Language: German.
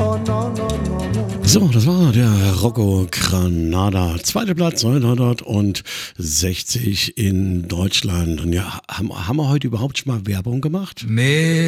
So, das war der Rocco Granada. Zweiter Platz, 960 in Deutschland. Und ja, haben wir heute überhaupt schon mal Werbung gemacht? Nee.